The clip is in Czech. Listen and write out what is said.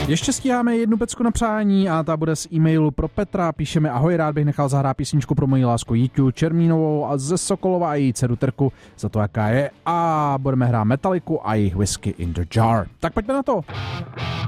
Ještě stíháme jednu pecku na přání a ta bude z e-mailu pro Petra. Píšeme: ahoj, rád bych nechal zahrát písničku pro moji lásku Jiťu Čermínovou a ze Sokolova a její dceru Terku za to, jaká je, a budeme hrát Metalliku a jejich Whiskey in the Jar. Tak pojďme na to.